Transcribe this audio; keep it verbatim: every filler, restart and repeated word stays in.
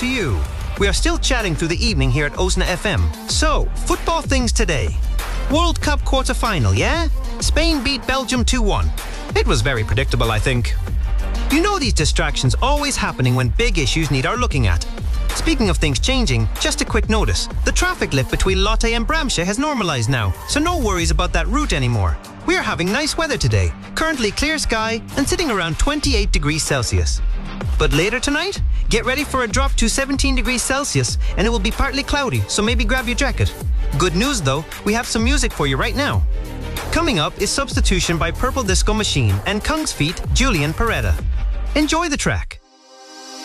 to you. We are still chatting through the evening here at Osna F M. So, football things today. World Cup quarter-final, yeah? Spain beat Belgium two one. It was very predictable, I think. You know these distractions always happening when big issues need our looking at. Speaking of things changing, just a quick notice. The traffic lift between Lotte and Bramsche has normalised now, so no worries about that route anymore. We are having nice weather today, currently clear sky and sitting around twenty-eight degrees Celsius. But later tonight, get ready for a drop to seventeen degrees Celsius and it will be partly cloudy, so maybe grab your jacket. Good news though, we have some music for you right now. Coming up is Substitution by Purple Disco Machine and Kung's Feet, Julian Peretta. Enjoy the track.